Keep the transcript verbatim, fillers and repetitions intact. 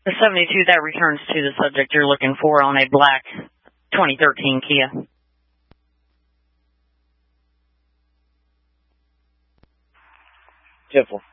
The seventy-two, that returns to the subject you're looking for on a black twenty thirteen Kia. ten four.